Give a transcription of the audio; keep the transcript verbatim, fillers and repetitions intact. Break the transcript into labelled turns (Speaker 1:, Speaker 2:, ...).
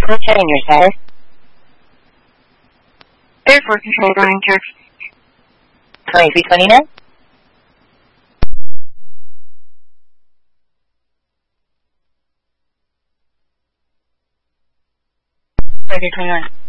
Speaker 1: What's setting your status?
Speaker 2: Airport control, Brian Kirk.
Speaker 1: twenty-three twenty-nine?
Speaker 2: twenty-three twenty-nine.